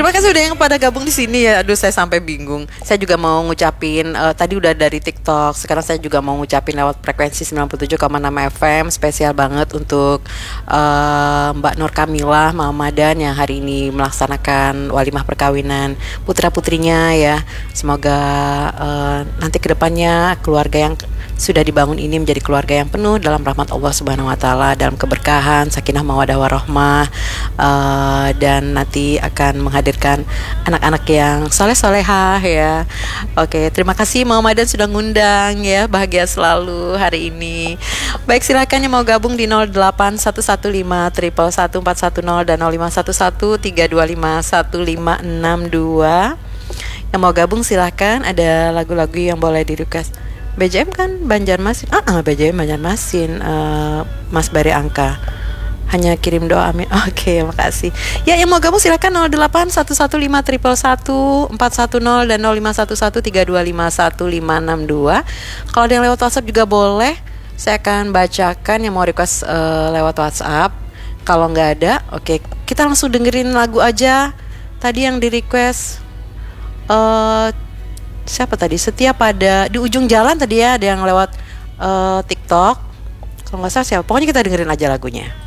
Terima kasih udah yang pada gabung di sini ya. Aduh, saya sampai bingung. Saya juga mau ngucapin tadi udah dari TikTok. Sekarang saya juga mau ngucapin lewat frekuensi 97,6 FM. Spesial banget untuk Mbak Nur Kamila Mamadan yang hari ini melaksanakan walimah perkawinan putra-putrinya ya. Semoga nanti kedepannya keluarga yang sudah dibangun ini menjadi keluarga yang penuh dalam rahmat Allah Subhanahu wa taala, dalam keberkahan, sakinah mawaddah warahmah, dan nanti akan menghadirkan anak-anak yang soleh-solehah ya. Oke, terima kasih Mamadan sudah ngundang ya. Bahagia selalu hari ini. Baik, silakan yang mau gabung di 081115111410 dan 051132515562. Yang mau gabung silakan, ada lagu-lagu yang boleh di request. BJM kan Banjarmasin. BJM Banjarmasin, Mas Bari Angka. Hanya kirim doa, amin. Oke, makasih. Ya, yang mau gabung silakan 0811511410 dan 051132515562. Kalau ada yang lewat WhatsApp juga boleh. Saya akan bacakan yang mau request lewat WhatsApp. Kalau nggak ada, oke, kita langsung dengerin lagu aja. Tadi yang di request siapa tadi? Setiap pada di ujung jalan tadi ya, ada yang lewat TikTok. Kalau nggak salah siapa? Pokoknya kita dengerin aja lagunya.